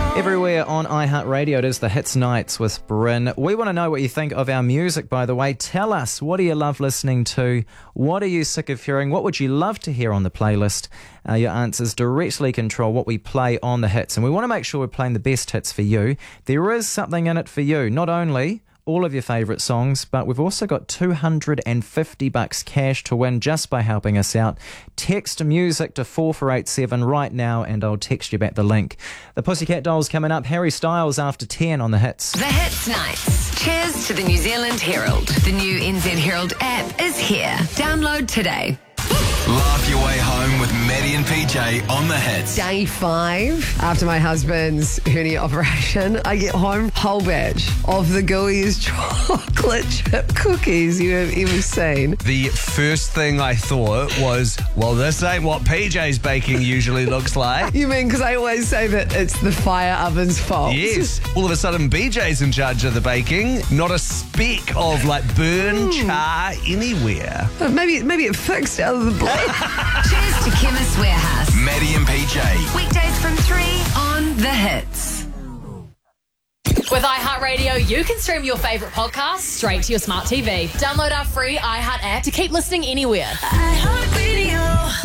Everywhere on iHeartRadio, it is the Hits Nights with Bryn. We want to know what you think of our music, by the way. Tell us, what do you love listening to? What are you sick of hearing? What would you love to hear on the playlist? Your answers directly control what we play on the hits, and we want to make sure we're playing the best hits for you. There is something in it for you, not only all of your favourite songs, but we've also got $250 cash to win just by helping us out. Text music to 4487 right now and I'll text you back the link. The Pussycat Dolls coming up. Harry Styles after 10 on the hits. The Hits Nights. Cheers to the New Zealand Herald. The new NZ Herald app is here. Download today. Laugh your way home with Maddie and PJ on the hits. Day 5 after my husband's hernia operation, I get home, whole batch of the gooeyest chocolate chip cookies you have ever seen. The first thing I thought was, well, this ain't what PJ's baking usually looks like. You mean because I always say that it's the fire oven's fault? Yes. All of a sudden, BJ's in charge of the baking. Not a speck of burn, char anywhere. But maybe it fixed out of the blue. Cheers to Chemist Warehouse. Maddie and PJ. Weekdays from 3 on The Hits. With iHeartRadio, you can stream your favourite podcasts straight to your smart TV. Download our free iHeart app to keep listening anywhere. iHeartRadio.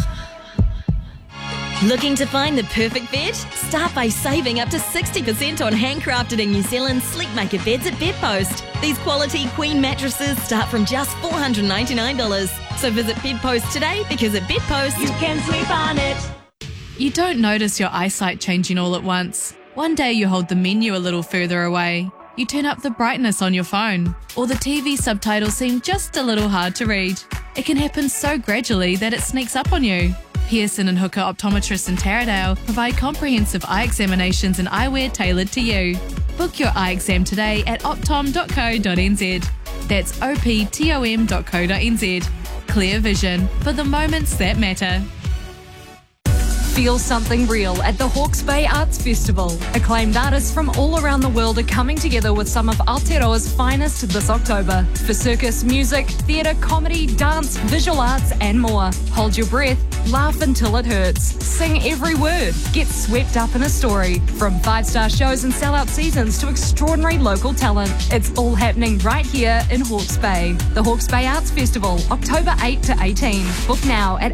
Looking to find the perfect bed? Start by saving up to 60% on handcrafted in New Zealand Sleep Maker beds at Bedpost. These quality queen mattresses start from just $499. So visit Bedpost today because at Bedpost, you can sleep on it. You don't notice your eyesight changing all at once. One day you hold the menu a little further away. You turn up the brightness on your phone, or the TV subtitles seem just a little hard to read. It can happen so gradually that it sneaks up on you. Pearson and Hooker Optometrists in Taradale provide comprehensive eye examinations and eyewear tailored to you. Book your eye exam today at optom.co.nz. That's optom.co.nz. Clear vision for the moments that matter. Feel something real at the Hawke's Bay Arts Festival. Acclaimed artists from all around the world are coming together with some of Aotearoa's finest this October. For circus, music, theatre, comedy, dance, visual arts and more. Hold your breath, laugh until it hurts, sing every word, get swept up in a story. From 5-star shows and sellout seasons to extraordinary local talent. It's all happening right here in Hawke's Bay. The Hawke's Bay Arts Festival, October 8 to 18. Book now at